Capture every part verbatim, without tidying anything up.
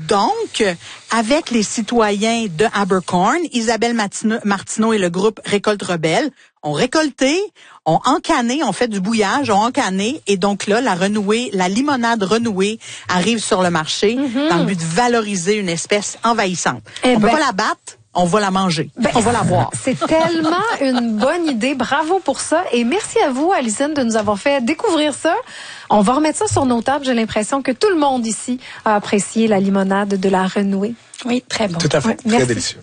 Donc, avec les citoyens de Abercorn, Isabelle Martineau, Martineau et le groupe Récolte Rebelle ont récolté, ont encanné, ont fait du bouillage, ont encanné, et donc là, la renouée, la limonade renouée arrive sur le marché mm-hmm. dans le but de valoriser une espèce envahissante. Eh on ben, peut pas la battre. On va la manger. Ben, on va la boire. C'est tellement une bonne idée. Bravo pour ça. Et merci à vous, Alison, de nous avoir fait découvrir ça. On va remettre ça sur nos tables. J'ai l'impression que tout le monde ici a apprécié la limonade de la renouée. Oui, très bon. Tout à fait. Ouais, très merci. délicieux.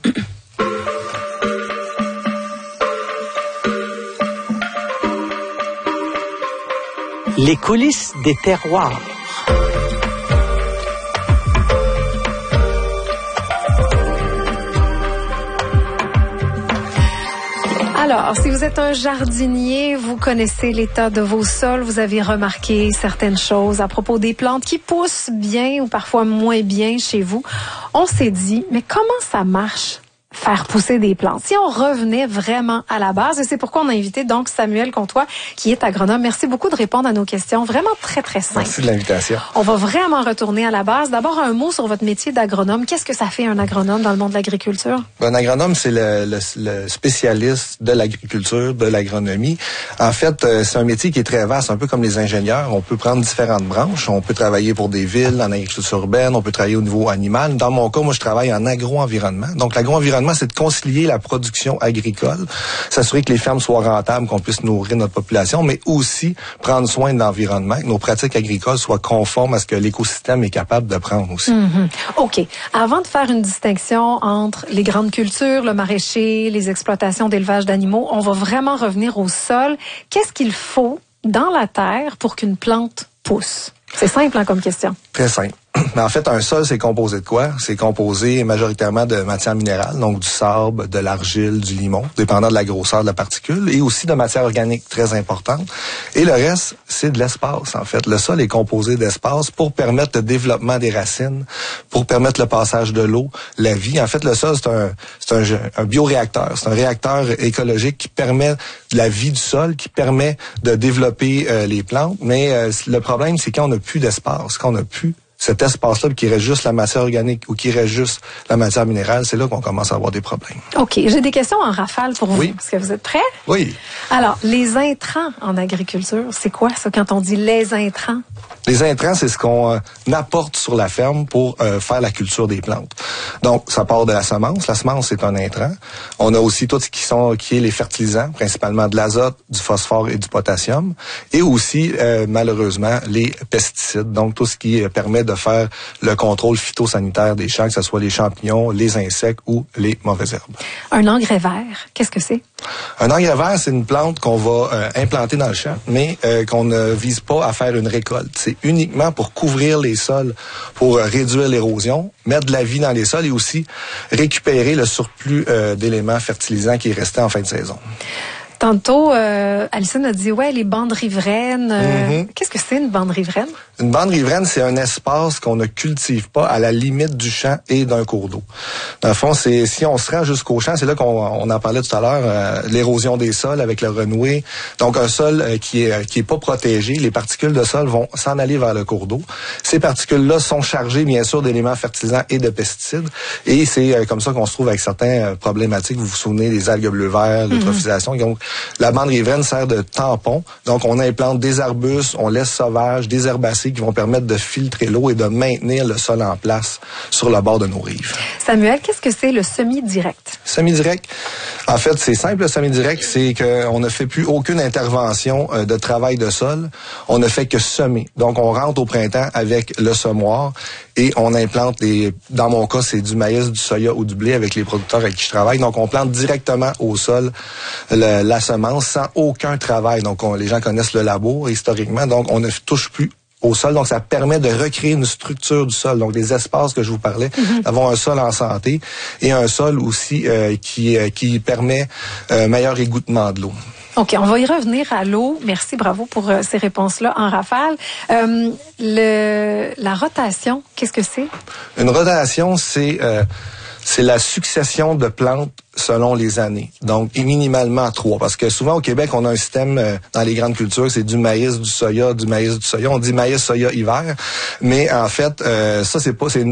Les coulisses des terroirs. Alors, si vous êtes un jardinier, vous connaissez l'état de vos sols, vous avez remarqué certaines choses à propos des plantes qui poussent bien ou parfois moins bien chez vous. On s'est dit, mais comment ça marche? Faire pousser des plantes. Si on revenait vraiment à la base, et c'est pourquoi on a invité donc Samuel Comtois, qui est agronome. Merci beaucoup de répondre à nos questions. Vraiment très, très simple. Merci de l'invitation. On va vraiment retourner à la base. D'abord, un mot sur votre métier d'agronome. Qu'est-ce que ça fait un agronome dans le monde de l'agriculture? Un agronome, c'est le, le, le spécialiste de l'agriculture, de l'agronomie. En fait, c'est un métier qui est très vaste, un peu comme les ingénieurs. On peut prendre différentes branches. On peut travailler pour des villes, en agriculture urbaine. On peut travailler au niveau animal. Dans mon cas, moi, je travaille en agro-environnement. Donc, l'agro-environnement, c'est de concilier la production agricole, s'assurer que les fermes soient rentables, qu'on puisse nourrir notre population, mais aussi prendre soin de l'environnement, que nos pratiques agricoles soient conformes à ce que l'écosystème est capable de prendre aussi. Mm-hmm. OK. Avant de faire une distinction entre les grandes cultures, le maraîcher, les exploitations d'élevage d'animaux, on va vraiment revenir au sol. Qu'est-ce qu'il faut dans la terre pour qu'une plante pousse? C'est simple hein, comme question. Très simple. Mais en fait, un sol, c'est composé de quoi? C'est composé majoritairement de matières minérales, donc du sable, de l'argile, du limon, dépendant de la grosseur de la particule, et aussi de matières organiques très importantes. Et le reste, c'est de l'espace, en fait. Le sol est composé d'espace pour permettre le développement des racines, pour permettre le passage de l'eau, la vie. En fait, le sol, c'est un, c'est un, un bioréacteur. C'est un réacteur écologique qui permet la vie du sol, qui permet de développer euh, les plantes. Mais euh, le problème, c'est quand on n'a plus d'espace, quand on n'a plus cet espace-là, qui reste juste la matière organique ou qui reste juste la matière minérale, c'est là qu'on commence à avoir des problèmes. OK. J'ai des questions en rafale pour vous. Oui. Est-ce que vous êtes prêts? Oui. Alors, les intrants en agriculture, c'est quoi ça quand on dit les intrants? Les intrants, c'est ce qu'on euh, apporte sur la ferme pour euh, faire la culture des plantes. Donc, ça part de la semence. La semence, c'est un intrant. On a aussi tout ce qui sont qui est les fertilisants, principalement de l'azote, du phosphore et du potassium. Et aussi, euh, malheureusement, les pesticides. Donc, tout ce qui euh, permet de faire le contrôle phytosanitaire des champs, que ce soit les champignons, les insectes ou les mauvaises herbes. Un engrais vert, qu'est-ce que c'est? Un engrais vert, c'est une plante qu'on va euh, implanter dans le champ, mais euh, qu'on ne vise pas à faire une récolte. C'est uniquement pour couvrir les sols, pour euh, réduire l'érosion, mettre de la vie dans les sols et aussi récupérer le surplus euh, d'éléments fertilisants qui est resté en fin de saison. Tantôt, euh, Alison a dit, ouais, les bandes riveraines. Euh, mm-hmm. Qu'est-ce que c'est une bande riveraine? Une bande riveraine, c'est un espace qu'on ne cultive pas à la limite du champ et d'un cours d'eau. Dans le fond, c'est si on se rend jusqu'au champ, c'est là qu'on on en parlait tout à l'heure, euh, l'érosion des sols avec le renoué. Donc, un sol euh, qui est qui est pas protégé, les particules de sol vont s'en aller vers le cours d'eau. Ces particules-là sont chargées, bien sûr, d'éléments fertilisants et de pesticides. Et c'est euh, comme ça qu'on se trouve avec certaines euh, problématiques. Vous vous souvenez des algues bleu-vert, l'eutrophisation. Mm-hmm. Donc, la bande riveraine sert de tampon. Donc, on implante des arbustes, on laisse sauvage, des herbacées qui vont permettre de filtrer l'eau et de maintenir le sol en place sur le bord de nos rives. Samuel, qu'est-ce que c'est le semi-direct? Semi-direct, en fait, c'est simple, le semi-direct, c'est qu'on ne fait plus aucune intervention euh, de travail de sol. On ne fait que semer. Donc, on rentre au printemps avec le semoir et on implante des... Dans mon cas, c'est du maïs, du soya ou du blé avec les producteurs avec qui je travaille. Donc, on plante directement au sol le, la semence sans aucun travail. Donc, on, les gens connaissent le labour historiquement. Donc, on ne touche plus au sol. Donc, ça permet de recréer une structure du sol. Donc, des espaces que je vous parlais, mm-hmm. d'avoir un sol en santé et un sol aussi euh, qui, euh, qui permet un meilleur égouttement de l'eau. OK, on va y revenir à l'eau. Merci, bravo pour euh, ces réponses-là en rafale. Euh, le, la rotation, qu'est-ce que c'est? Une rotation, c'est... Euh, c'est la succession de plantes selon les années. Donc, et minimalement trois. Parce que souvent, au Québec, on a un système euh, dans les grandes cultures, c'est du maïs, du soya, du maïs, du soya. On dit maïs, soya, hiver. Mais en fait, euh, ça, c'est pas... c'est une